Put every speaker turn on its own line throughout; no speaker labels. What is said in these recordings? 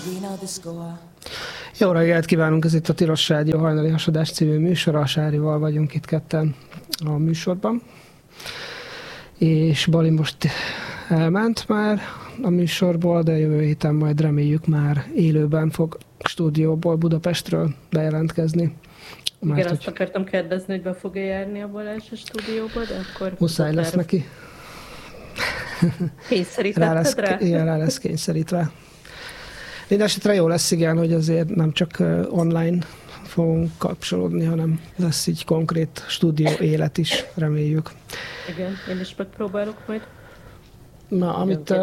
Jó reggelt kívánunk, ez itt a Tilos Rádió hajnali hasadás című műsora, a Sárival vagyunk itt ketten a műsorban. És Bali most elment már a műsorból, de jövő héten majd reméljük már élőben fog stúdióból Budapestről bejelentkezni.
Igen, azt akartam kérdezni, hogy be fog-e járni a Balázs a stúdióba, de akkor...
Muszáj lesz neki.
Kényszerítetted rá?
Igen, rá lesz kényszerítve. Mindenesetre jó lesz, igen, hogy azért nem csak online fogunk kapcsolódni, hanem lesz így konkrét stúdió élet is, reméljük.
Igen, én is megpróbálok majd.
Na, amit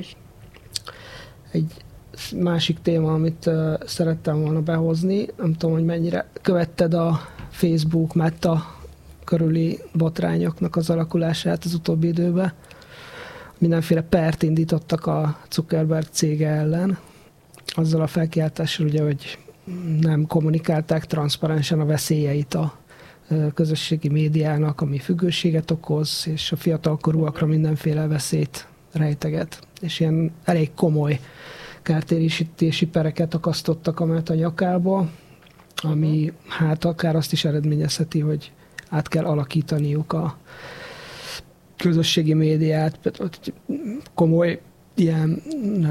egy másik téma, amit szerettem volna behozni, nem tudom, hogy mennyire követted a Facebook Meta körüli botrányoknak az alakulását az utóbbi időben. Mindenféle pert indítottak a Zuckerberg cége ellen, azzal a felkiáltással, ugye, hogy nem kommunikálták transzparensen a veszélyeit a közösségi médiának, ami függőséget okoz, és a fiatalkorúakra mindenféle veszélyt rejteget. És ilyen elég komoly kártérítési pereket akasztottak a Meta nyakába, ami hát akár azt is eredményezheti, hogy át kell alakítaniuk a közösségi médiát, komoly ilyen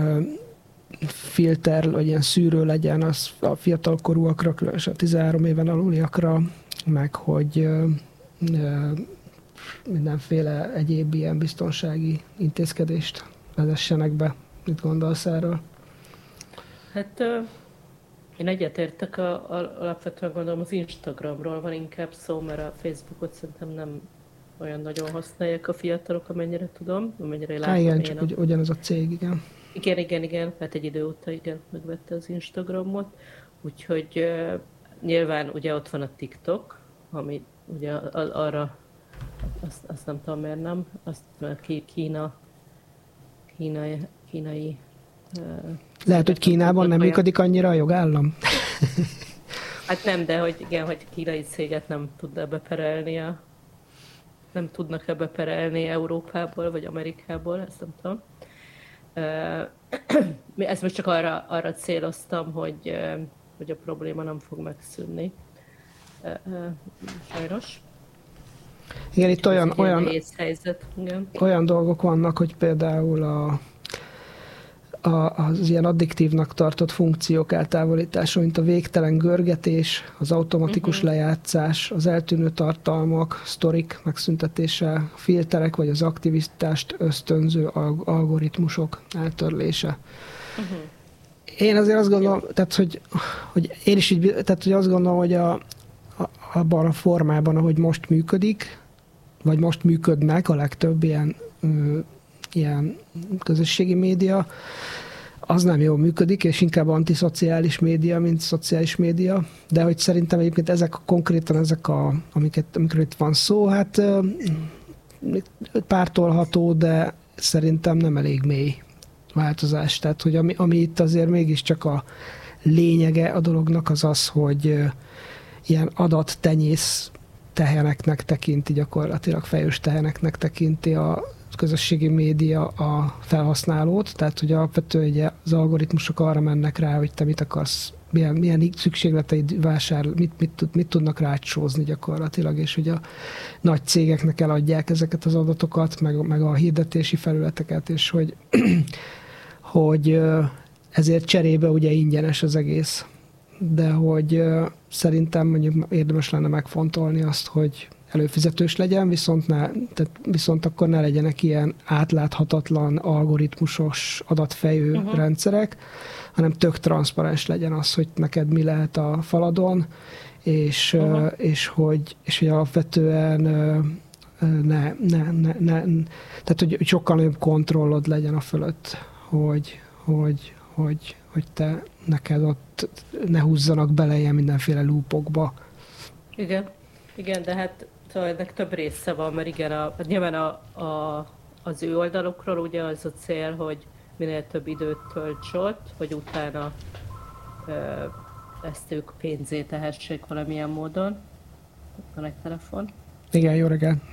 filter, vagy ilyen szűrő legyen az a fiatalkorúakra, különösen a 13 éven aluliakra, meg hogy mindenféle egyéb ilyen biztonsági intézkedést vezessenek be. Mit gondolsz erről?
Hát én egyetértek, alapvetően gondolom az Instagramról van inkább szó, mert a Facebookot szerintem nem olyan nagyon használják a fiatalok, amennyire tudom, amennyire látom.
Igen, csak ugyanaz a cég, igen.
Igen, hát egy idő óta igen, megvette az Instagramot, úgyhogy nyilván ugye ott van a TikTok, ami ugye arra, azt nem tudom miért nem, azt kínai
lehet, hogy Kínában nem működik annyira a jogállam?
Hát nem, de hogy igen, hogy kínai céget nem tudnak beperelni Európából vagy Amerikából, ezt nem tudom. Ezt most csak arra céloztam, hogy a probléma nem fog megszűnni. Sajnos.
Igen, itt olyan dolgok vannak, hogy például az ilyen addiktívnak tartott funkciók eltávolítása, mint a végtelen görgetés, az automatikus lejátszás, az eltűnő tartalmak, sztorik megszüntetése, filterek vagy az aktivitást ösztönző algoritmusok eltörlése. Én azért azt gondolom, tehát, hogy én is így, tehát, hogy azt gondolom, hogy abban a formában, ahogy most működik, vagy most működnek a legtöbb ilyen közösségi média, az nem jól működik, és inkább antiszociális média, mint szociális média, de hogy szerintem egyébként konkrétan amikről itt van szó, hát pártolható, de szerintem nem elég mély változás. Tehát, hogy ami itt azért mégiscsak a lényege a dolognak az, hogy ilyen adattenyész teheneknek tekinti, gyakorlatilag fejős teheneknek tekinti a közösségi média a felhasználót, tehát hogy alapvetően az algoritmusok arra mennek rá, hogy te mit akarsz, milyen szükségleteid vásárol, mit tudnak rácsózni gyakorlatilag, és hogy a nagy cégeknek eladják ezeket az adatokat, meg a hirdetési felületeket, és hogy ezért cserébe ugye ingyenes az egész. De hogy szerintem mondjuk érdemes lenne megfontolni azt, hogy előfizetős legyen, viszont akkor ne legyenek ilyen átláthatatlan, algoritmusos adatfejő rendszerek, hanem tök transzparens legyen az, hogy neked mi lehet a faladon, és hogy alapvetően tehát hogy sokkal nagyobb kontrollod legyen a fölött, hogy neked ott ne húzzanak bele ilyen mindenféle loopokba.
Igen, de hát szóval ennek több része van, mert igen, nyilván az ő oldalukról ugye az a cél, hogy minél több időt tölts ott, hogy utána ezt ők pénzé tehessék valamilyen módon. Ott van egy telefon.
Igen, jó reggel.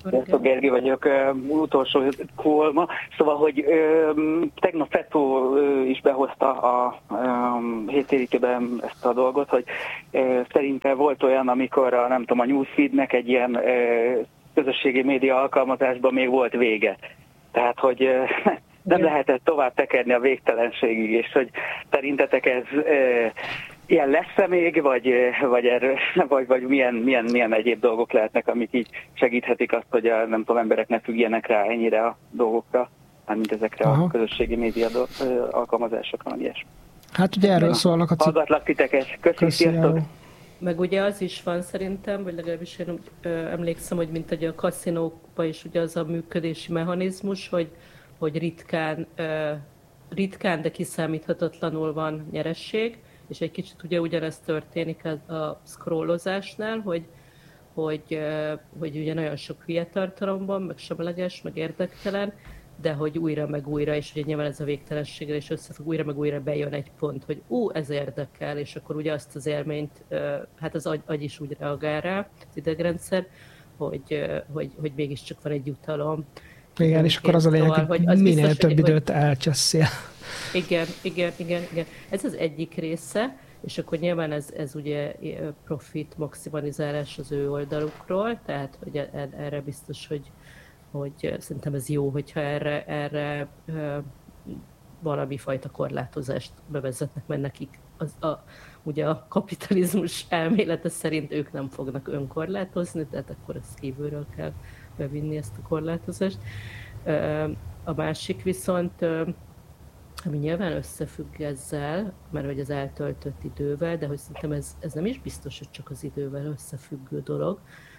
Sziasztok, Gergő vagyok, utolsó kolma. Szóval, hogy tegnap Fetó is behozta a héttérítőben ezt a dolgot, hogy szerintem volt olyan, amikor a newsfeednek egy ilyen közösségi média alkalmazásban még volt vége. Tehát, hogy nem lehetett tovább tekerni a végtelenségig, és hogy szerintetek ez ilyen lesz-e még, vagy milyen egyéb dolgok lehetnek, amik így segíthetik azt, hogy emberek ne függjenek rá ennyire a dolgokra, mint ezekre a közösségi média alkalmazásokra, vagy ilyesmi.
Hát ugye erről szólnak a
hallgatlak titeket. Köszönöm, sziasztok!
Meg ugye az is van szerintem, vagy legalábbis én emlékszem, hogy mint a kaszinókban is ugye az a működési mechanizmus, hogy ritkán, de kiszámíthatatlanul van nyeresség, és egy kicsit ugye ugyanezt történik a scrollozásnál, hogy ugye nagyon sok hülye tartalom van, meg semleges, meg érdektelen, de hogy újra meg újra, és ugye nyilván ez a végtelenségre is összefügg, újra meg újra bejön egy pont, hogy ez érdekel, és akkor ugye azt az élményt, hát az agy is úgy reagál rá, az idegrendszer, hogy mégiscsak van egy jutalom.
Igen, és akkor az a lényeg, hogy minél biztos, több időt elcseszél.
Igen. Ez az egyik része, és akkor nyilván ez ugye profit maximalizálás az ő oldalukról, tehát hogy erre biztos, hogy szerintem ez jó, hogyha erre valami fajta korlátozást bevezetnek, mert nekik ugye a kapitalizmus elmélete szerint ők nem fognak önkorlátozni, tehát akkor ezt kívülről kell bevinni, ezt a korlátozást. A másik viszont, ami nyilván összefügg ezzel, mert hogy az eltöltött idővel, de hogy szerintem ez nem is biztos, hogy csak az idővel összefüggő dolog,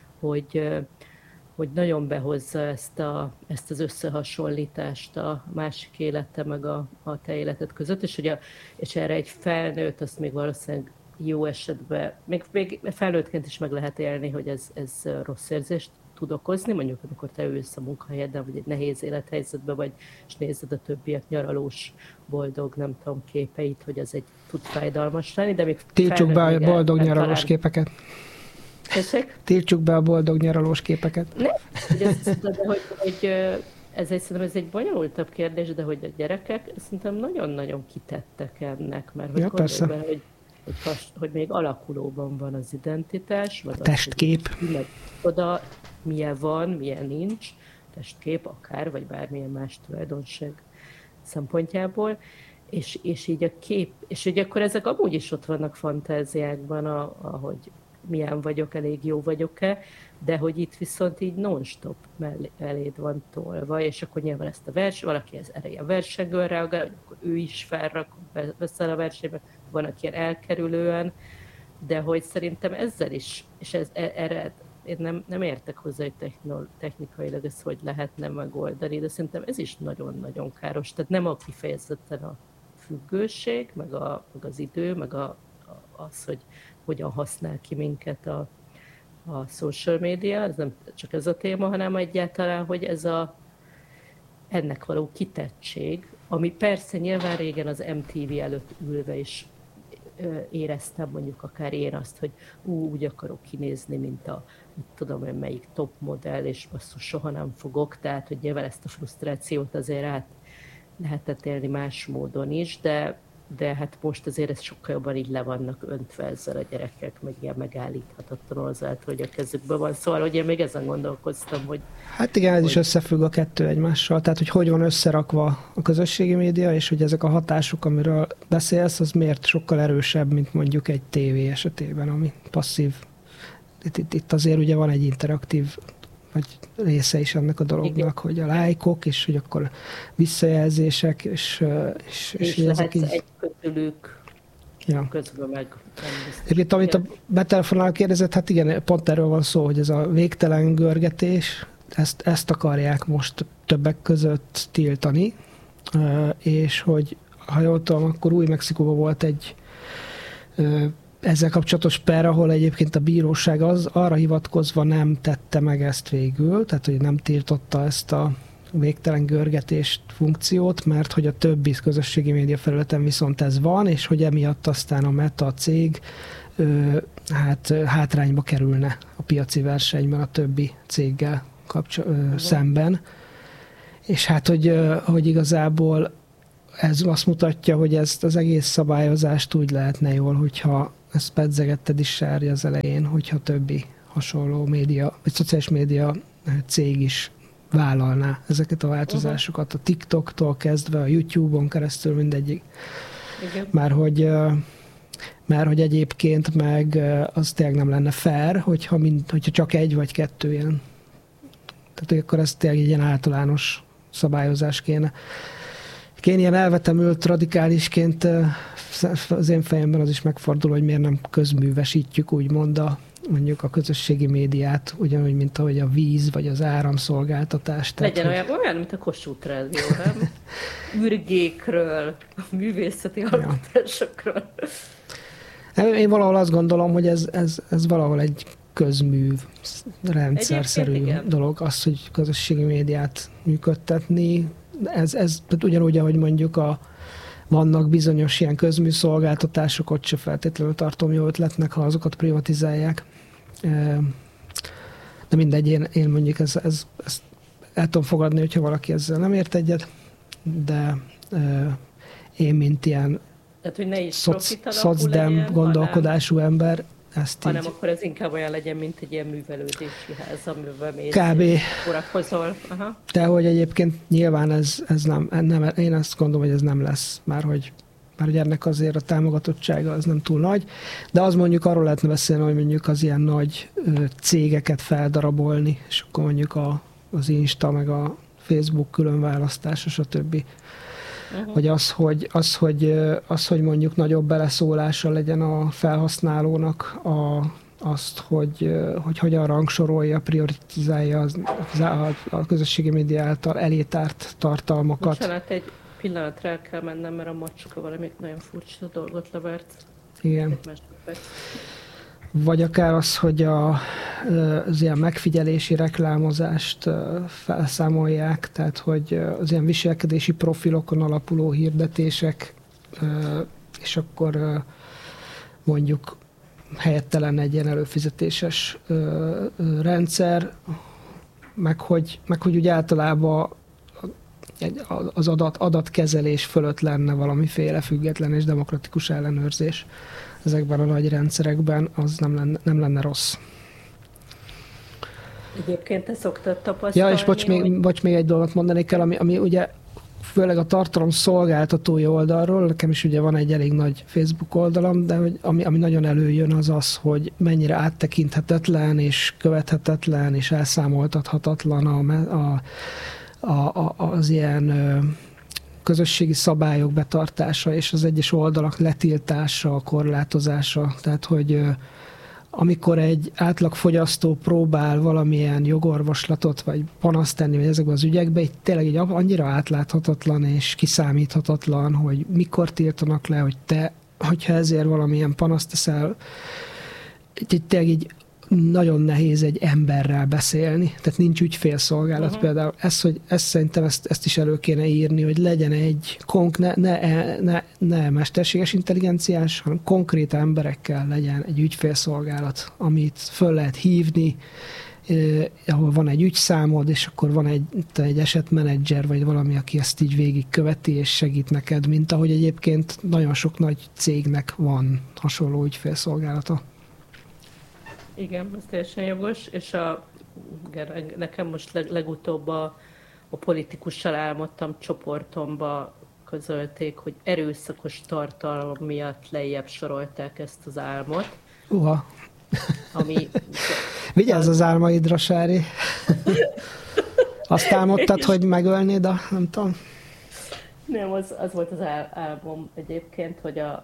hogy nagyon behozza ezt az összehasonlítást a másik élete meg a te életed között, és erre egy felnőtt, azt még valószínűleg jó esetben, még felnőttként is meg lehet élni, hogy ez rossz érzést tud okozni, mondjuk amikor te ülsz a munkahelyeden, vagy egy nehéz élethelyzetben vagy, és nézed a többiek nyaralós, boldog, nem tudom, képeit, hogy az tud fájdalmas lenni, de még
tiltsuk be a boldog nyaralós képeket.
Tessék?
Tiltsuk be a boldog nyaralós képeket.
Szerintem ez egy bonyolultabb kérdés, de hogy a gyerekek szerintem nagyon-nagyon kitettek ennek, mert hogy gondolj be, hogy még alakulóban van az identitás, vagy
a testkép.
Oda milyen van, milyen nincs, testkép akár, vagy bármilyen más tulajdonság szempontjából, és így a kép, és ugye akkor ezek amúgy is ott vannak fantáziákban, ahogy milyen vagyok, elég jó vagyok-e, de hogy itt viszont így non-stop eléd van tolva, és akkor nyilván ezt a valaki erre a versenygől reagál, hogy akkor ő is felrak, veszel a versenybe, van, aki ilyen elkerülően, de hogy szerintem ezzel is, és erre én nem értek hozzá, hogy technikailag ezt hogy lehetne megoldani, de szerintem ez is nagyon-nagyon káros. Tehát nem a kifejezetten a függőség, meg az idő, meg az, hogy hogyan használ ki minket a social media, ez nem csak ez a téma, hanem egyáltalán, hogy ennek való kitettség, ami persze nyilván régen az MTV előtt ülve is éreztem mondjuk akár én azt, hogy úgy akarok kinézni, mint mit tudom én melyik top modell, és basszus soha nem fogok, tehát hogy nyilván ezt a frusztrációt azért át lehetett élni más módon is, de hát most azért ez sokkal jobban így le vannak öntve ezzel a gyerekek, meg ilyen megállíthatatlanul azáltal, hogy a kezükben van. Szóval, hogy én még ezen gondolkoztam, hogy...
Hát igen, ez is összefügg a kettő egymással. Tehát, hogy van összerakva a közösségi média, és hogy ezek a hatások, amiről beszélsz, az miért sokkal erősebb, mint mondjuk egy tévé esetében, ami passzív. Itt azért ugye van egy interaktív vagy része is ennek a dolognak, igen, hogy a lájkok, és hogy akkor visszajelzések, és
ezek így... egy közülük közben meg...
Egyébként, amit a betelefonáló kérdezett, hát igen, pont erről van szó, hogy ez a végtelen görgetés, ezt akarják most többek között tiltani, és hogy ha jól tudom, akkor Új-Mexikóban volt egy ezzel kapcsolatos per, ahol egyébként a bíróság arra hivatkozva nem tette meg ezt végül, tehát hogy nem tiltotta ezt a végtelen görgetést funkciót, mert hogy a többi közösségi média felületen viszont ez van, és hogy emiatt aztán a Meta cég hátrányba kerülne a piaci versenyben a többi céggel. szemben. És hát, hogy igazából ez azt mutatja, hogy ezt az egész szabályozást úgy lehetne jól, hogyha ezt pedzegetted is, Sári, az elején, hogyha többi hasonló média, vagy szociális média cég is vállalná ezeket a változásokat, a TikToktól kezdve, a YouTube-on keresztül mindegyik. Már hogy egyébként meg az tényleg nem lenne fair, hogyha csak egy vagy kettő ilyen. Tehát akkor ez tényleg egy ilyen általános szabályozás kéne. Én ilyen elvetemült radikálisként az én fejemben az is megfordul, hogy miért nem közművesítjük úgymond mondjuk a közösségi médiát, ugyanúgy, mint ahogy a víz vagy az áramszolgáltatás.
Legyen olyan, mint a Kossuth Rádió, nem? Ürgékről, művészeti alkotásokról. Én
valahol azt gondolom, hogy ez valahol egy közműv, rendszerszerű dolog, az, hogy közösségi médiát működtetni. Ez ugyanúgy, ahogy mondjuk vannak bizonyos ilyen közműszolgáltatások, ott se feltétlenül tartom jó ötletnek, ha azokat privatizálják. De mindegy, én mondjuk ezt el tudom fogadni, hogyha valaki ezzel nem ért egyet, de én, mint ilyen szocdem gondolkodású ember, ezt
hanem
így...
akkor ez inkább olyan legyen, mint egy ilyen művelődési ház, amiben mész, urakozol.
De hogy egyébként nyilván ez nem, én azt gondolom, hogy ez nem lesz, már hogy ennek azért a támogatottsága az nem túl nagy, de az mondjuk arról lehetne beszélni, hogy mondjuk az ilyen nagy cégeket feldarabolni, és akkor mondjuk az Insta, meg a Facebook különválasztása, stb. Vagy az, hogy mondjuk nagyobb beleszólása legyen a felhasználónak azt, hogy hogyan rangsorolja, prioritizálja a közösségi média által elétárt tartalmakat.
Bocsánat, egy pillanatra el kell mennem, mert a macska valami nagyon furcsa dolgot levert.
Igen. Vagy akár az, hogy az ilyen megfigyelési reklámozást felszámolják, tehát hogy az ilyen viselkedési profilokon alapuló hirdetések, és akkor mondjuk helyettelen egy ilyen előfizetéses rendszer, meg hogy úgy általában az adatkezelés fölött lenne valamiféle független és demokratikus ellenőrzés ezekben a nagy rendszerekben, az nem lenne rossz.
Egyébként te szoktad tapasztalni?
Ja, és bocs, még egy dolgot mondanék el, ami ugye főleg a tartalom szolgáltatói oldalról, nekem is ugye van egy elég nagy Facebook oldalam, de hogy ami nagyon előjön az, hogy mennyire áttekinthetetlen és követhetetlen és elszámoltathatatlan az ilyen közösségi szabályok betartása és az egyes oldalak letiltása, korlátozása. Tehát, hogy amikor egy átlagfogyasztó próbál valamilyen jogorvoslatot vagy panaszt tenni vagy ezekben az ügyekben, itt tényleg így annyira átláthatatlan és kiszámíthatatlan, hogy mikor tiltanak le, hogy te, hogyha ezért valamilyen panaszt teszel, itt tényleg így nagyon nehéz egy emberrel beszélni, tehát nincs ügyfélszolgálat például. Szerintem ezt is elő kéne írni, hogy legyen egy ne mesterséges intelligenciás, hanem konkrét emberekkel legyen egy ügyfélszolgálat, amit föl lehet hívni, ahol van egy ügyszámod, és akkor van egy esetmenedzser, vagy valami, aki ezt így végigköveti, és segít neked, mint ahogy egyébként nagyon sok nagy cégnek van hasonló ügyfélszolgálata.
Igen, ez teljesen jogos, és nekem most legutóbb a politikussal álmodtam csoportomba közölték, hogy erőszakos tartalom miatt lejjebb sorolták ezt az álmot. Ami...
Vigyázz az álmaidra, Sári! Azt álmodtad, hogy megölnéd nem tudom.
Nem, az volt az álmom egyébként,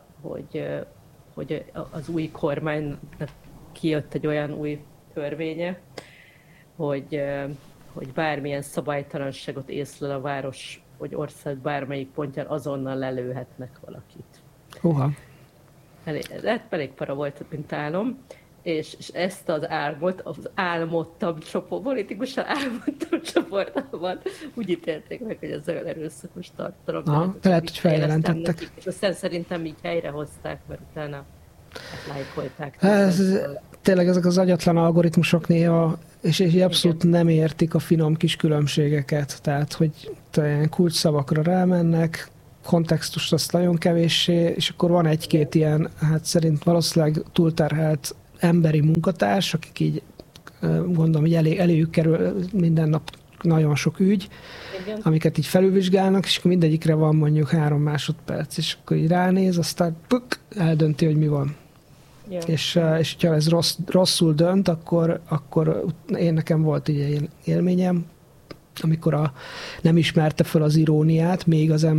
hogy az új kormánynak kijött egy olyan új törvénye, hogy bármilyen szabálytalanságot észlel a város vagy ország bármelyik pontján, azonnal lelőhetnek valakit. Elég para volt, mint álom, és ezt az álmot, az politikussal álmodtam csoportban úgy ítélték meg, hogy ez olyan erőszakos tartalom.
Lehet, hogy feljelentettek.
És aztán szerintem így helyrehozták, mert utána lájkolták.
Tényleg ezek az agyatlan algoritmusok néha, és abszolút nem értik a finom kis különbségeket. Tehát, hogy ilyen kulcsszavakra rámennek, kontextust azt nagyon kevéssé, és akkor van egy-két ilyen, hát szerint valószínűleg túlterhelt emberi munkatárs, akik így gondolom, hogy eléjük kerül minden nap nagyon sok ügy, igen, amiket így felülvizsgálnak, és akkor mindegyikre van mondjuk 3 másodperc, és akkor így ránéz, aztán eldönti, hogy mi van. Yeah. És ha ez rosszul dönt, akkor én nekem volt egy ilyen élményem, amikor nem ismerte fel az iróniát, még az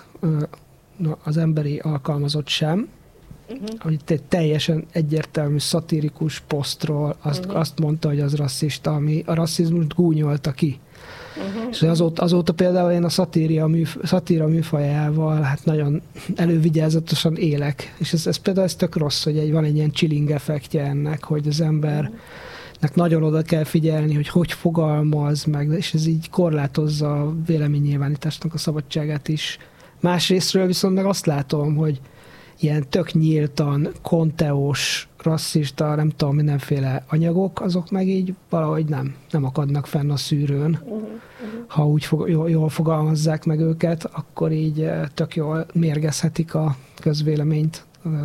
emberi alkalmazott sem, hogy egy teljesen egyértelmű szatirikus posztról azt mondta, hogy az rasszista, ami a rasszizmust gúnyolta ki. És azóta például én a szatíra műfajával hát nagyon elővigyázatosan élek. És ez például tök rossz, hogy van egy ilyen chilling effektje ennek, hogy az embernek nagyon oda kell figyelni, hogy fogalmaz meg, és ez így korlátozza a véleménynyilvánításnak a szabadságát is. Másrésztről viszont meg azt látom, hogy ilyen tök nyíltan, konteós, rasszista, nem tudom, mindenféle anyagok, azok meg így valahogy nem akadnak fenn a szűrőn. Ha úgy jól fogalmazzák meg őket, akkor így tök jól mérgezhetik a közvéleményt.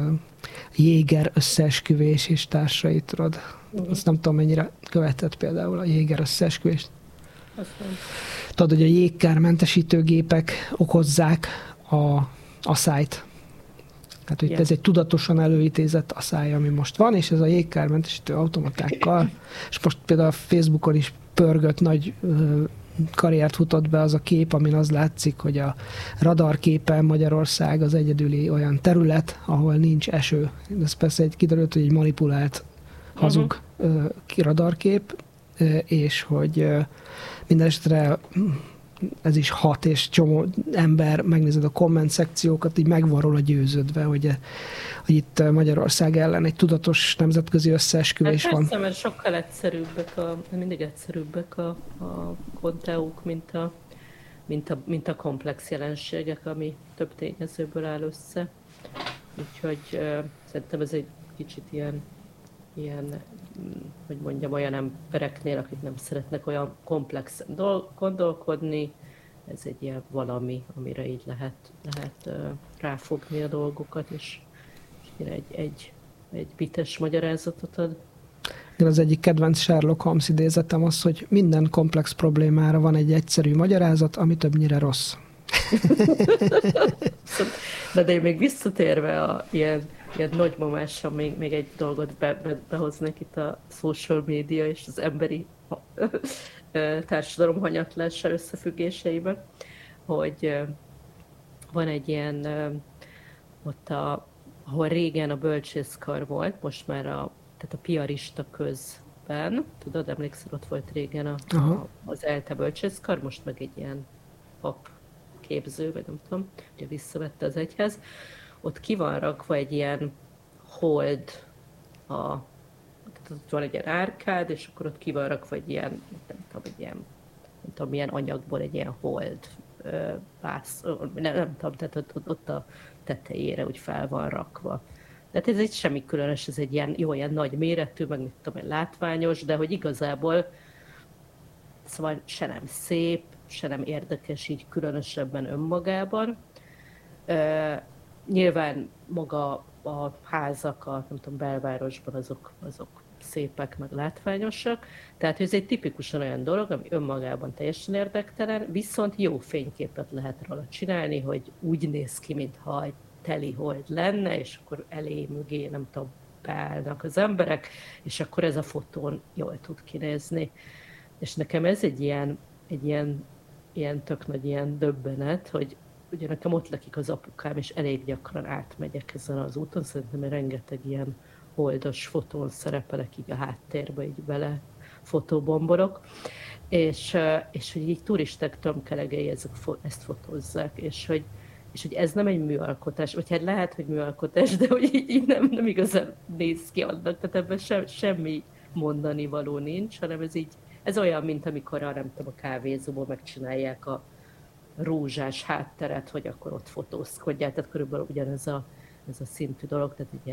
Jéger összeesküvés és társait, tudod. Azt nem tudom, mennyire követett például a Jéger összeesküvést. Tudod, hogy a jégkármentesítőgépek okozzák a asszályt. Tehát, hogy ez egy tudatosan előidézett asszály, ami most van, és ez a jégkármentesítő automatákkal, és most például a Facebookon is pörgött, nagy karriert futott be az a kép, amin az látszik, hogy a radarképen Magyarország az egyedüli olyan terület, ahol nincs eső. Ez persze kiderült, hogy egy manipulált hazug radarkép, és hogy minden esetre ez is hat, és csomó ember, megnézed a komment szekciókat, így meg van róla győződve, hogy itt Magyarország ellen egy tudatos nemzetközi összeesküvés van.
Persze, mert sokkal egyszerűbbek, mindig egyszerűbbek a konteók, mint a komplex jelenségek, ami több tényezőből áll össze. Úgyhogy szerintem ez egy kicsit ilyen, hogy mondjam, olyan embereknél, akik nem szeretnek olyan komplexen gondolkodni, ez egy ilyen valami, amire így lehet ráfogni a dolgokat, és egy bites magyarázatot ad.
Az egyik kedvenc Sherlock Holmes idézetem az, hogy minden komplex problémára van egy egyszerű magyarázat, ami többnyire rossz.
De én még visszatérve ilyen nagymamással még egy dolgot behoznék itt a social media és az emberi társadalom hanyatlása összefüggéseiben, hogy van egy ilyen, ott ahol régen a bölcsészkar volt, most már tehát a piarista közben, tudod, emlékszel, ott volt régen az ELTE bölcsészkar, most meg egy ilyen pap képző, vagy nem tudom, ugye visszavette az egyház, ott ki van rakva egy ilyen hold, tehát ott van egy ilyen árkád, és akkor ott ki van rakva egy ilyen, nem tudom, milyen anyagból egy ilyen hold vász, nem tudom, tehát ott a tetejére úgy fel van rakva. Tehát ez egy semmi különös, ez egy ilyen nagy méretű, meg mit tudom én, látványos, de hogy igazából szóval se nem szép, se nem érdekes így különösebben önmagában. Nyilván maga a házak, nem tudom, belvárosban azok szépek, meg látványosak. Tehát ez egy tipikusan olyan dolog, ami önmagában teljesen érdektelen, viszont jó fényképet lehet róla csinálni, hogy úgy néz ki, mintha egy teli hold lenne, és akkor elé mögé, nem tudom, beállnak az emberek, és akkor ez a fotón jól tud kinézni. És nekem ez egy ilyen tök nagy ilyen döbbenet, hogy ugye nekem ott lakik az apukám, és elég gyakran átmegyek ezen az úton, szerintem rengeteg ilyen holdos fotón szerepelek így a háttérbe, így bele fotóbomborok, és hogy így turisták tömkelegei ezt fotózzák, és hogy ez nem egy műalkotás, vagy hát lehet, hogy műalkotás, de hogy így nem igazán néz ki annak, tehát ebben semmi mondani való nincs, hanem ez olyan, mint amikor nem tudom, a kávézóból megcsinálják a rózsás hátteret, hogy akkor ott fotózkodjál, tehát körülbelül ugyanez a szintű dolog, tehát egy ilyen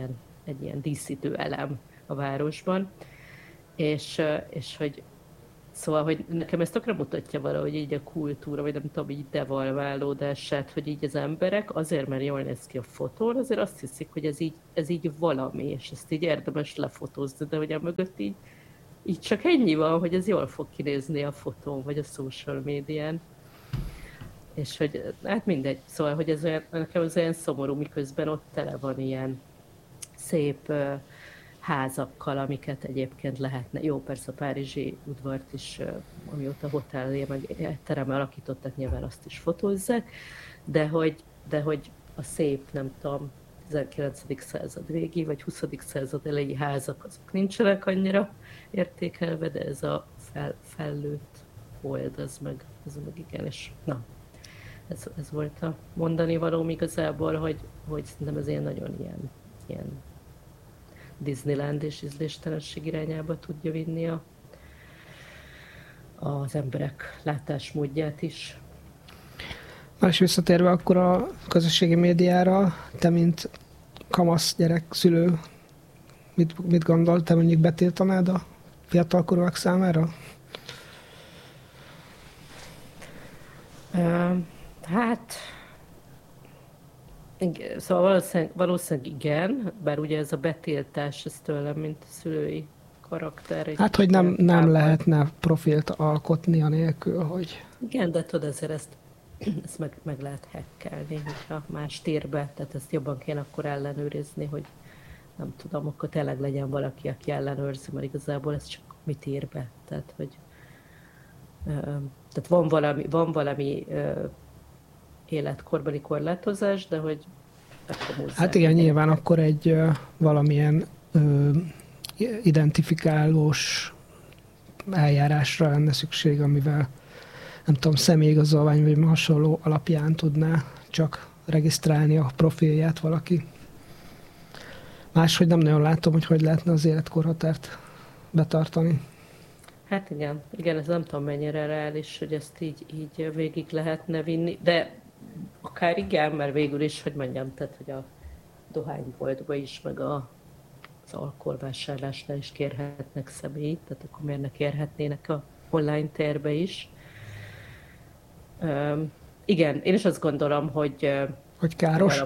egy ilyen díszítő elem a városban, és hogy szóval, hogy nekem ezt tökre mutatja valahogy így a kultúra, vagy nem tudom, így devalválódását, hogy így az emberek azért, mert jól néz ki a fotón, azért azt hiszik, hogy ez így valami, és ezt így érdemes lefotózni, de hogy mögött így csak ennyi van, hogy ez jól fog kinézni a fotón, vagy a social médián. És hogy, hát mindegy, szóval, hogy ez olyan, nekem az olyan szomorú, miközben ott tele van ilyen szép házakkal, amiket egyébként lehetne. Jó, persze a párizsi udvart is, amióta hotellé, meg teremmel alakítottak, nyilván azt is fotózzák, de hogy a szép, nem tudom, 19. század végi, vagy 20. század elejé házak, azok nincsenek annyira értékelve, de ez a fellőtt hold, az meg igen, és na, ez volt a mondani valóm igazából, hogy szerintem ez ilyen nagyon ilyen Disneyland és ízléstelenség irányába tudja vinni az emberek látásmódját is.
Na és visszatérve akkor a közösségi médiára, te mint kamasz gyerek, szülő, mit gondol, te mondjuk betiltanád a fiatalkorúak számára?
Hát, szóval valószínűleg igen, bár ugye ez a betiltás, ez tőlem, mint szülői karakter.
Hát, hogy nem lehetne profilt alkotni anélkül, hogy...
Igen, de tudod, ezért ezt meg lehet hackelni, hogyha más térbe, tehát ezt jobban kéne akkor ellenőrizni, hogy nem tudom, akkor tényleg legyen valaki, aki ellenőrzi, mert igazából ez csak mi térbe, tehát hogy tehát van valami életkorbeli korlátozás, de hogy
hát igen, nyilván akkor egy valamilyen identifikálós eljárásra lenne szükség, amivel nem tudom, személyigazolvány vagy hasonló alapján tudná csak regisztrálni a profilját valaki. Máshogy nem nagyon látom, hogy lehetne az életkorhatárt betartani.
Hát igen, ez nem tudom mennyire reális, hogy ezt így végig lehetne vinni, de akár igen, mert végül is, hogy mondjam, tehát, hogy a dohányboltba is, meg az alkoholvásárlásnál is kérhetnek személyt, tehát akkor miért ne kérhetnének a online térbe is. Igen, én is azt gondolom, hogy
káros?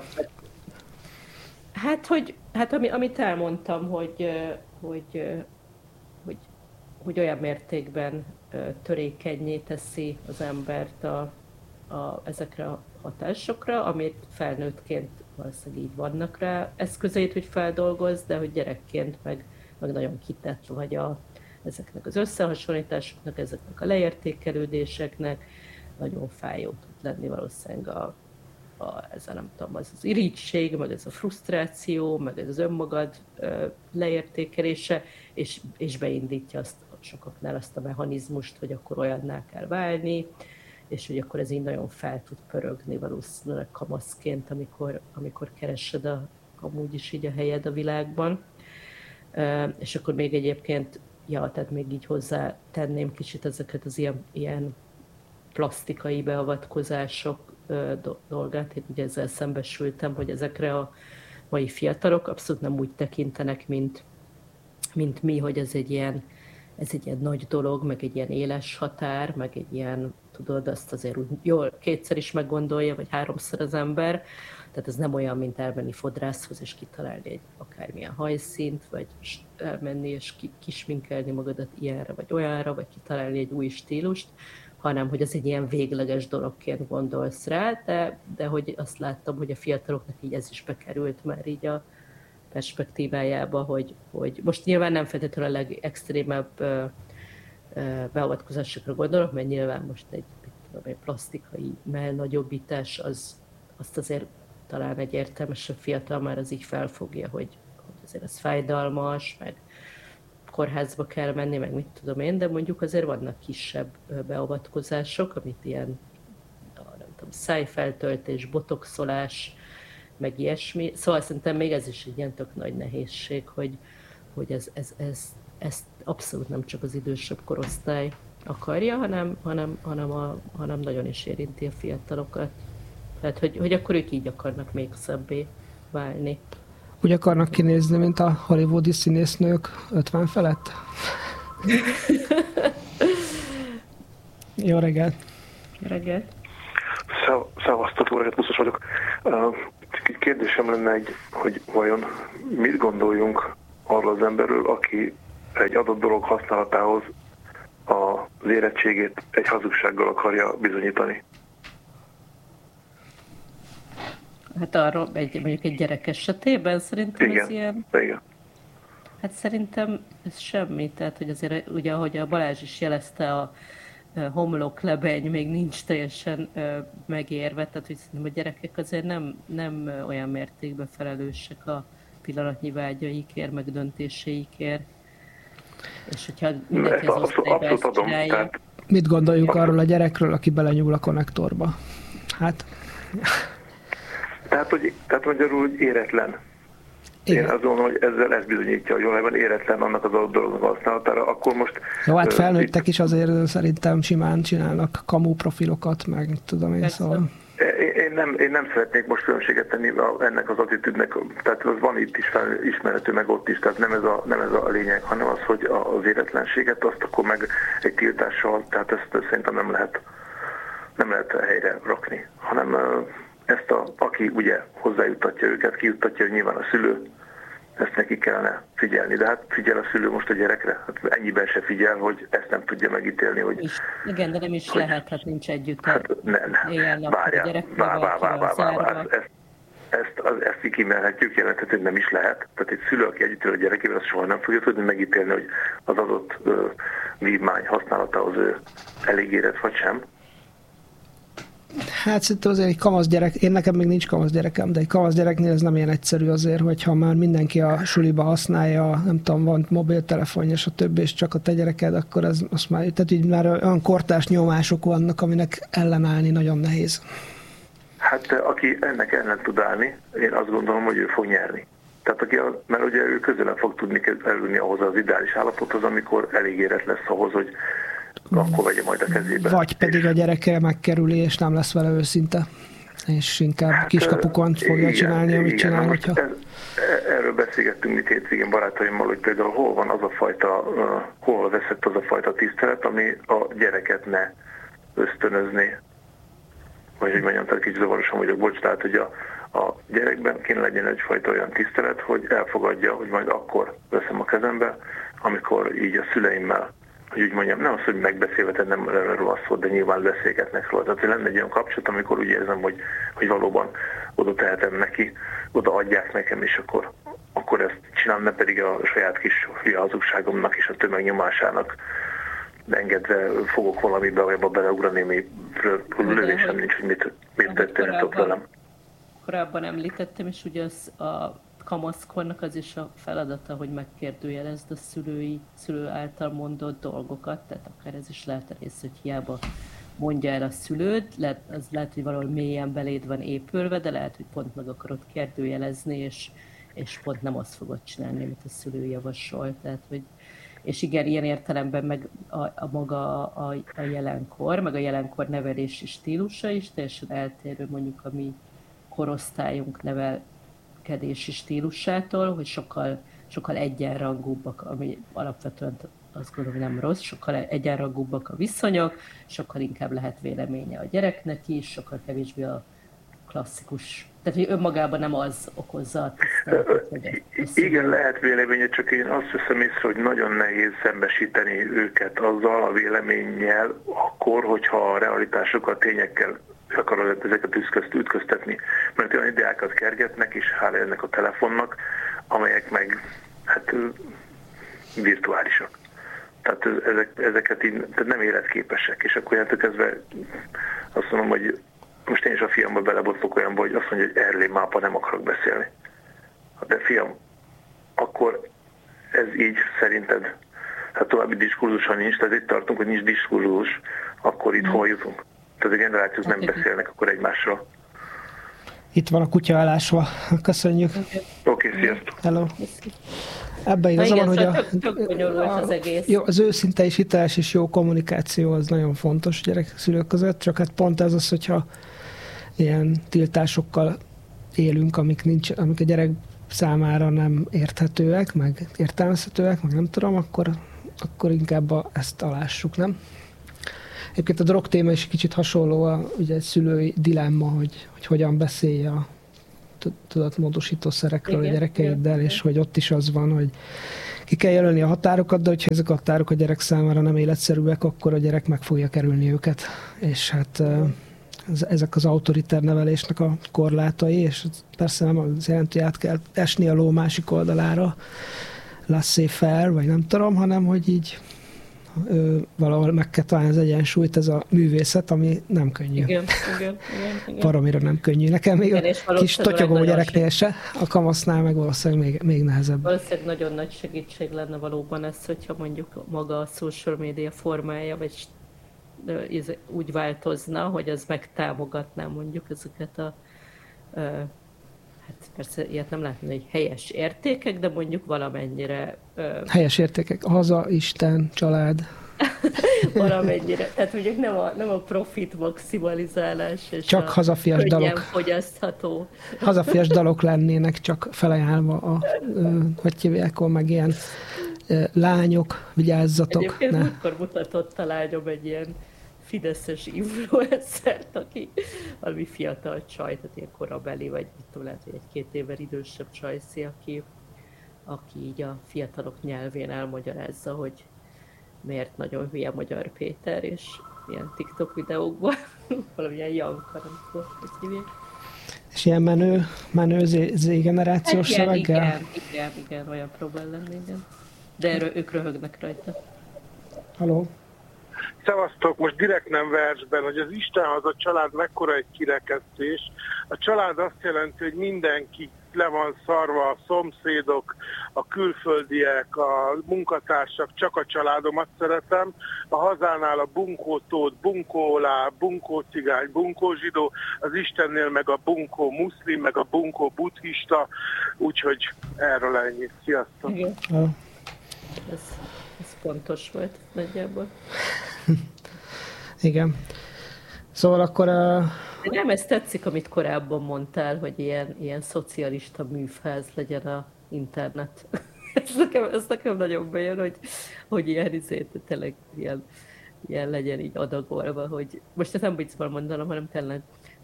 Hát, amit elmondtam, hogy olyan mértékben törékenyé teszi az embert ezekre a hatásokra, amit felnőttként valószínűleg így vannak rá eszközeit, hogy feldolgoz, de hogy gyerekként meg nagyon kitett vagy ezeknek az összehasonlításoknak, ezeknek a leértékelődéseknek, nagyon fájó tud lenni valószínűleg ez a nem tudom, az irigység, meg ez a frusztráció, meg ez az önmagad leértékelése, és beindítja sokaknál azt a mechanizmust, hogy akkor olyanná kell válni, és hogy akkor ez így nagyon fel tud pörögni valószínűleg kamaszként, amikor keresed amúgy is így a helyed a világban. És akkor még egyébként, tehát még így hozzá tenném kicsit ezeket az ilyen plastikai beavatkozások dolgát. Én ugye ezzel szembesültem, hogy ezekre a mai fiatalok abszolút nem úgy tekintenek, mint mi, hogy ez egy ilyen nagy dolog, meg egy ilyen éles határ, meg egy ilyen, tudod, azt azért úgy jól kétszer is meggondolja, vagy háromszor az ember. Tehát ez nem olyan, mint elmenni fodrászhoz, és kitalálni egy akármilyen hajszínt, vagy elmenni és kisminkelni magadat ilyenre, vagy olyanra, vagy kitalálni egy új stílust, hanem hogy ez egy ilyen végleges dologként gondolsz rá, de hogy azt láttam, hogy a fiataloknak így ez is bekerült már így a perspektívájába, hogy most nyilván nem feltétlenül a legextrémebb beavatkozásokra gondolok, mert nyilván most egy plastikai mellnagyobbítás, azt azért talán egy értelmesebb fiatal már az így felfogja, hogy azért ez fájdalmas, meg kórházba kell menni, meg mit tudom én, de mondjuk azért vannak kisebb beavatkozások, amit ilyen, nem tudom, szájfeltöltés, botoxolás, meg ilyesmi. Szóval szerintem még ez is egy ilyen tök nagy nehézség, hogy ez abszolút nem csak az idősebb korosztály akarja, hanem nagyon is érinti a fiatalokat. Tehát, hogy akkor ők így akarnak még szebbé válni.
Úgy akarnak kinézni, mint a hollywoodi színésznők 50 felett? Jó reggelt!
Jó reggelt!
Szevasztok, jó reggelt, Buszos vagyok. Kérdésem lenne hogy vajon mit gondoljunk arról az emberről, aki egy adott dolog használatához az érettségét egy hazugsággal akarja bizonyítani?
Hát arról mondjuk egy gyerek esetében szerintem
igen,
ez ilyen...
Igen.
Hát szerintem ez semmi, tehát hogy azért ugye ahogy a Balázs is jelezte, a homloklebeny még nincs teljesen megérve, tehát hogy szerintem a gyerekek azért nem olyan mértékben felelősek a pillanatnyi vágyaikért, meg döntéseikért. És hogyha mindenki az osztályba ezt csinálja... Tehát...
Mit gondoljuk arról a gyerekről, aki belenyúl a konnektorba? Hát...
Tehát magyarul, hogy éretlen. Igen. Én azt gondolom, hogy ezzel ez bizonyítja, hogy valójában éretlen annak az adott dolognak használatára, akkor most...
Jó, hát felnőttek is azért szerintem simán csinálnak kamu profilokat, meg tudom én, szóval...
Én nem szeretnék most különbséget tenni ennek az attitűdnek, tehát az van itt is ismerhető, meg ott is, tehát nem ez a lényeg, hanem az, hogy az éretlenséget azt akkor meg egy tiltással, tehát ezt szerintem nem lehet helyre rakni, hanem ezt aki ugye hozzájuttatja őket, kijuttatja, hogy nyilván a szülő, ezt neki kellene figyelni. De hát figyel a szülő most a gyerekre, hát ennyiben se figyel, hogy ezt nem tudja megítélni, hogy...
Igen, de nem is hogy, lehet, hát nincs együtt.
Hát várjál, ezt így kimelhetjük, jelenthet, hogy nem is lehet. Tehát egy szülő, aki együtt él a gyerekével, az soha nem fogja tudni megítélni, hogy az adott vívmány használatához ő elég érett, vagy sem.
Hát szerintem azért egy kamasz gyerek, én nekem még nincs kamasz gyerekem, de egy kamasz gyereknél ez nem ilyen egyszerű azért, hogyha már mindenki a suliba használja, nem tudom, van mobiltelefonja, és a többi, és csak a te gyereked, akkor az már, tehát így már olyan kortárs nyomások vannak, aminek ellenállni nagyon nehéz.
Hát aki ennek ellen tud állni, én azt gondolom, hogy ő fog nyerni. Tehát mert ugye ő közelebb fog tudni elülni ahhoz az ideális állapothoz, amikor elég érett lesz ahhoz, hogy akkor vegye majd a kezébe.
Vagy pedig a gyereke megkerüli, és nem lesz vele őszinte. És inkább kiskapukon fogja csinálni, amit csinál. Hogyha...
Erről beszélgettünk mi hétvégén barátaimmal, hogy például hol veszett az a fajta tisztelet, ami a gyereket ne ösztönözné. Vagy hogy mondjam, tehát kicsit zavarosan vagyok, bocs, tehát hogy a gyerekben kéne legyen egyfajta olyan tisztelet, hogy elfogadja, hogy majd akkor veszem a kezembe, amikor így a szüleimmel, hogy úgy mondjam, nem az, hogy megbeszélve, tehát nem erről az szó, de nyilván beszélgetnek róla. Tehát lenne egy olyan kapcsolat, amikor úgy érzem, hogy valóban oda tehetem neki, oda adják nekem, és akkor ezt csinálom, nem pedig a saját kis hülye hazugságomnak és a tömegnyomásának engedve fogok valamibe, vagy abba beleugrani, amiről lövésem nincs, hogy mit tettél ott velem.
Korábban említettem, és ugye az a kamaszkornak az is a feladata, hogy megkérdőjelezd a szülő által mondott dolgokat, tehát akár ez is lehet a rész, hogy hiába mondja el a szülőd, az lehet, hogy valahol mélyen beléd van épülve, de lehet, hogy pont meg akarod kérdőjelezni, és pont nem azt fogod csinálni, amit a szülő javasol. Tehát, hogy, és igen, ilyen értelemben meg a maga a jelenkor, meg a jelenkor nevelési stílusa is teljesen eltérő mondjuk a mi korosztályunk nevelkedési stílusától, hogy sokkal egyenrangúbbak, ami alapvetően azt gondolom, nem rossz, sokkal egyenrangúbbak a viszonyok, sokkal inkább lehet véleménye a gyereknek is, sokkal kevésbé a klasszikus, tehát hogy önmagában nem az okozza a tiszteletet.
Igen, lehet véleménye, csak én azt veszem észre, hogy nagyon nehéz szembesíteni őket azzal a véleménnyel, akkor, hogyha a realitásokat, tényekkel akarod ezeket ütköztetni. Mert olyan ideákat kergetnek, és hála ennek a telefonnak, amelyek meg hát virtuálisak. Tehát ezeket így tehát nem életképesek. És akkor játok kezdve azt mondom, hogy most én is a fiamba belebotlok olyanba, hogy azt mondja, hogy erről mápa nem akarok beszélni. De fiam, akkor ez így szerinted, hát további diskurzusan nincs, tehát itt tartunk, hogy nincs diskurzus, akkor itt hol jutunk? Tehát a generációk nem beszélnek akkor egymásról.
Itt van a kutya állásva. Köszönjük.
Oké, sziasztok.
Hello. Ebben igaza van, hogy az őszinte és hiteles és jó kommunikáció az nagyon fontos gyerek-szülők között, csak hát pont ez az, hogyha ilyen tiltásokkal élünk, amik a gyerek számára nem érthetőek, meg értelmezhetőek, meg nem tudom, akkor inkább ezt alássuk, nem? Egyébként a drog téma is kicsit hasonló, ugye egy szülői dilemma, hogy hogyan beszélje a tudatmódosítószerekről a gyerekeiddel, és hogy ott is az van, hogy ki kell jelölni a határokat, de hogyha ezek a határok a gyerek számára nem életszerűek, akkor a gyerek meg fogja kerülni őket. És hát ezek az autoritár nevelésnek a korlátai, és persze nem az jelenti, hogy át kell esni a ló másik oldalára, laissez-faire, vagy nem tudom, hanem hogy így valahol meg kell találni az egyensúlyt, ez a művészet, ami nem könnyű.
Igen.
Baromira nem könnyű. Nekem még igen, a kis totyogó gyereknél se, a kamasznál meg valószínűleg még nehezebb.
Valószínűleg nagyon nagy segítség lenne valóban ez, hogyha mondjuk maga a social media formája, vagy úgy változna, hogy ez megtámogatná mondjuk ezeket a hát persze ilyet nem lehetne, hogy helyes értékek, de mondjuk valamennyire...
Helyes értékek, haza, Isten, család.
Valamennyire. Tehát mondjuk nem a profit maximalizálás, és
csak hazafias dalok.
Fogyasztható.
Hazafias dalok lennének csak felajánlva hogy hívják, meg ilyen lányok, vigyázzatok.
Egyébként múltkor mutatott a lányom egy ilyen fideszes influencert, aki valami fiatal csaj, tehát ilyen korabeli, vagy mit tudom, lehet, hogy egy-két évvel idősebb csajszi, aki így a fiatalok nyelvén elmagyarázza, hogy miért nagyon hülye Magyar Péter, és ilyen TikTok videókban valamilyen Janka, nem tudom, hogy hívják.
És ilyen menő Z-generációs szöveggel?
Igen, olyan próbál lenni, igen. De ők röhögnek rajta.
Haló?
Szevasztok, most direkt nem versben, hogy az Istenhaza család mekkora egy kirekesztés. A család azt jelenti, hogy mindenki le van szarva, a szomszédok, a külföldiek, a munkatársak, csak a családomat szeretem. A hazánál a bunkótót, bunkólá, bunkócigány, bunkózsidó, az Istennél meg a bunkó muszlim, meg a bunkó buddhista, úgyhogy erről ennyi. Sziasztok!
Igen. Ez pontos volt nagyjából.
Igen. Szóval akkor...
Nem, ez tetszik, amit korábban mondtál, hogy ilyen szocialista műfáz legyen a internet. ez nekem nagyon bejön, hogy ilyen tényleg ilyen legyen így adagolva, hogy most ezt nem viccből mondanom, hanem tényleg,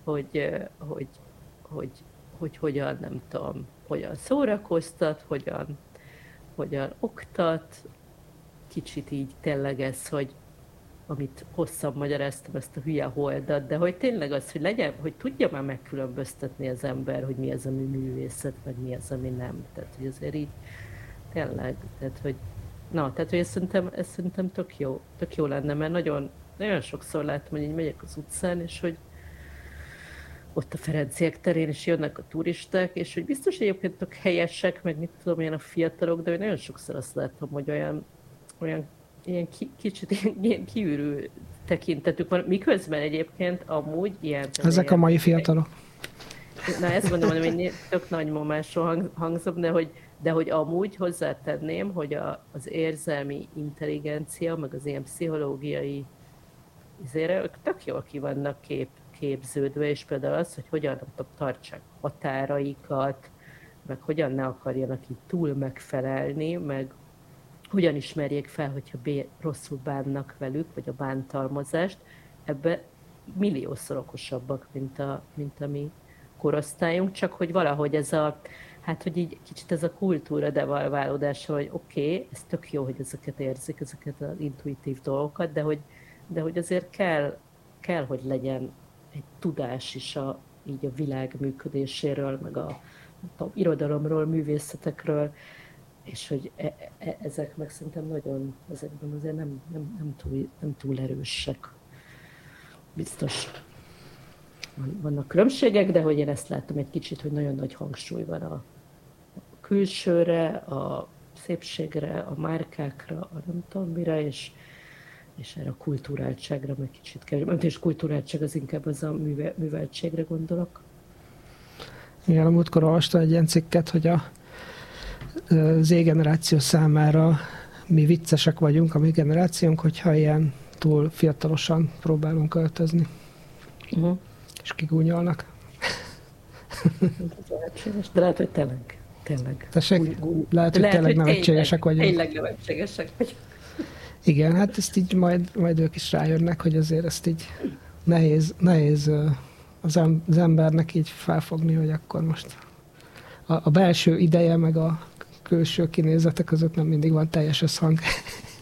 hogy hogyan, nem tudom, hogyan szórakoztat, hogyan oktat, kicsit így tényleg ez, hogy amit hosszan magyaráztam, ezt a hülye holdat, de hogy tényleg az, hogy legyen, hogy tudja már megkülönböztetni az ember, hogy mi az, ami művészet, meg mi az, ami nem. Tehát, hogy azért így tényleg, tehát, hogy ez szerintem tök jó lenne, mert nagyon sokszor látom, hogy így megyek az utcán, és hogy ott a Ferenciek terén is jönnek a turisták, és hogy biztos egyébként tök helyesek, meg mit tudom én a fiatalok, de hogy nagyon sokszor azt látom, hogy olyan ilyen kicsit ilyen kiürű tekintetük van, miközben egyébként amúgy ilyen...
Ezek a mai fiatalok.
Na ezt mondom, hogy tök nagymamásról hangzom, de hogy amúgy hozzátenném, hogy az érzelmi intelligencia, meg az ilyen pszichológiai ők tök jól ki vannak képződve, és például az, hogy hogyan tartsák határaikat, meg hogyan ne akarjanak így túl megfelelni, meg hogyan ismerjék fel, hogyha rosszul bánnak velük, vagy a bántalmazást, ebbe milliószor okosabbak, mint a mi korosztályunk, csak hogy valahogy hogy így kicsit ez a kultúra devalválódása, hogy oké, ez tök jó, hogy ezeket érzik, ezeket az intuitív dolgokat, de hogy azért kell, hogy legyen egy tudás is így a világ működéséről, meg a irodalomról, művészetekről, és hogy ezek meg szerintem nagyon, ezekben azért nem túl erősek. Biztos vannak különbségek, de hogy én ezt látom egy kicsit, hogy nagyon nagy hangsúly van a külsőre, a szépségre, a márkákra, a nem tudom mire, és erre a kulturáltságra meg kicsit kevésbé. És kulturáltság az inkább az a műveltségre gondolok.
Igen, a múltkor olvastam egy ilyen cikket, hogy a Z-generáció számára mi viccesek vagyunk, a mi generációnk, hogyha ilyen túl fiatalosan próbálunk öltözni. És kigúnyolnak.
De lehet, hogy tényleg. Tényleg.
Tessék, lehet, hogy tényleg nevetségesek vagyunk.
Tényleg nevetségesek vagyunk.
Igen, hát ezt így majd ők is rájönnek, hogy azért ezt így nehéz az embernek így felfogni, hogy akkor most a belső ideje meg a külső kinézete között nem mindig van teljes összhang.